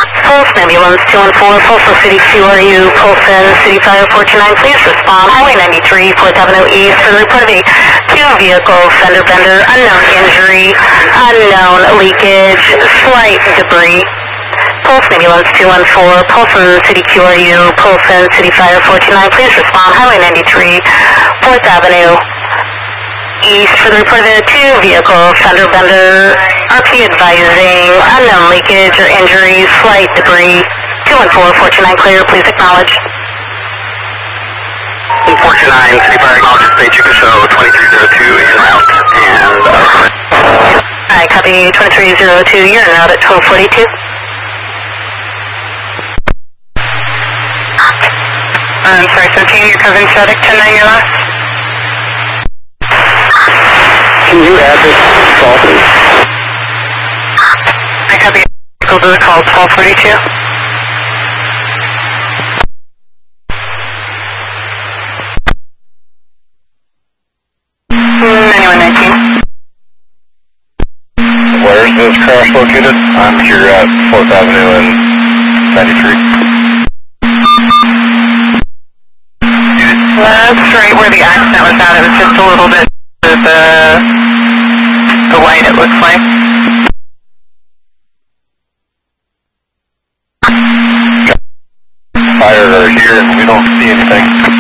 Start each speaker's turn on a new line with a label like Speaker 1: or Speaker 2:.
Speaker 1: Pulse Ambulance 214, Folsom City QRU, Polson City Fire 429, please respond. Highway 93, 4th Avenue East for the report of a two-vehicle fender bender, unknown injury, unknown leakage, slight debris. Pulse Ambulance 214, Polson City QRU, Polson City Fire 429, please respond. Highway 93, 4th Avenue East for the report of a two-vehicle fender bender, RP advising unknown leakage or injury, slight debris. 214-429 clear, please acknowledge.
Speaker 2: 429, City Fire acknowledges State Chicago 2302 en route, and
Speaker 1: I copy 2302, you're en route at 1242.
Speaker 2: I'm sorry, 13, you're covering static 10-9, your last.
Speaker 3: Can you add this call, please?
Speaker 2: I copy. Go to the call, 1242. Anyone 19?
Speaker 3: Where is this crash located? I'm here at 4th Avenue and 93.
Speaker 2: That's right where the accident was at. It was just a little bit of the white, it looks like.
Speaker 3: Fire here and we don't see anything.